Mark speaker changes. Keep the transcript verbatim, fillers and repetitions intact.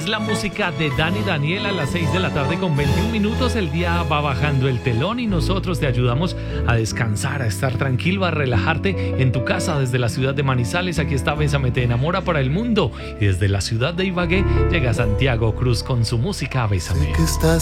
Speaker 1: Es la música de Dani Daniel a las seis de la tarde con veintiún minutos. El día va bajando el telón y nosotros te ayudamos a descansar, a estar tranquilo, a relajarte en tu casa desde la ciudad de Manizales. Aquí está Bésame te enamora para el mundo. Y desde la ciudad de Ibagué llega Santiago Cruz con su música Bésame.
Speaker 2: Sé que estás